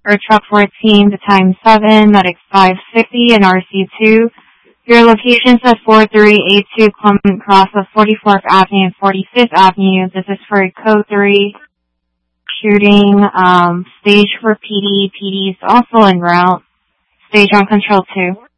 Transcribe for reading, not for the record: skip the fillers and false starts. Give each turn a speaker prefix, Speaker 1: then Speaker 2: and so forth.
Speaker 1: or truck 14 to time 7, medics 550 and RC2. Your location's at 4382 Clement Cross of 44th Avenue and 45th Avenue. This is for code 3 shooting, stage for PD. PD is also en route. Stage on control 2.